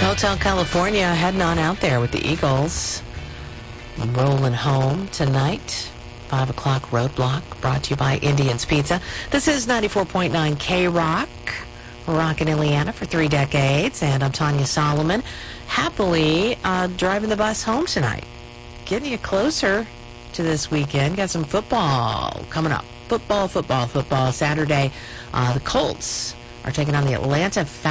Hotel California heading on out there with the Eagles. Rolling home tonight. 5 o'clock roadblock brought to you by Indian's Pizza. This is 94.9 K-Rock. Rockin' Indiana for 3 decades. And I'm Tanya Solomon. Happily driving the bus home tonight. Getting you closer to this weekend. Got some football coming up. Football. Saturday, the Colts are taking on the Atlanta Falcons.